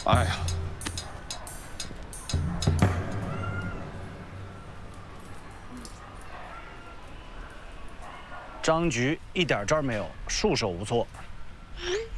哎呀， 张局一点招没有，束手无措。